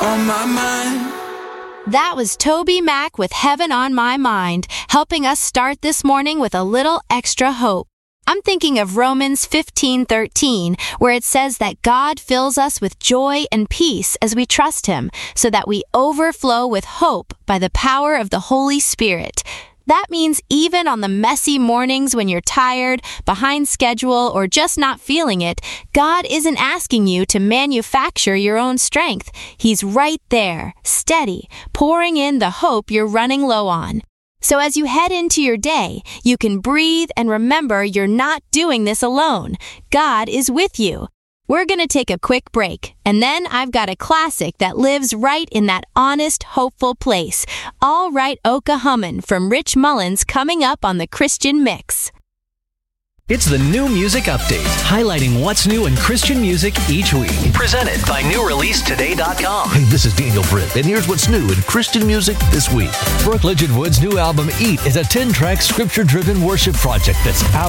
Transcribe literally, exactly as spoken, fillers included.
on my mind. That was Toby Mac with Heaven on My Mind, helping us start this morning with a little extra hope. I'm thinking of Romans fifteen thirteen, where it says that God fills us with joy and peace as we trust Him, so that we overflow with hope by the power of the Holy Spirit. That means even on the messy mornings when you're tired, behind schedule, or just not feeling it, God isn't asking you to manufacture your own strength. He's right there, steady, pouring in the hope you're running low on. So as you head into your day, you can breathe and remember you're not doing this alone. God is with you. We're going to take a quick break, and then I've got a classic that lives right in that honest, hopeful place. All Right Oklahoma'N from Rich Mullins coming up on the Christian Mix. It's the New Music Update, highlighting what's new in Christian music each week. Presented by new release today dot com. Hey, this is Daniel Britt, and here's what's new in Christian music this week. Brooke Ligewood's new album, Eat, is a ten-track, scripture-driven worship project that's out.